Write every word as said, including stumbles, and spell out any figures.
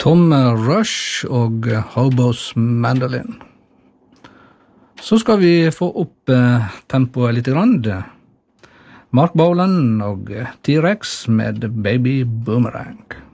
Tom Rush og Hobo's Mandolin. Så skal vi få opp eh, tempoet litt grann. Mark Bolan og T-Rex med Baby Boomerang.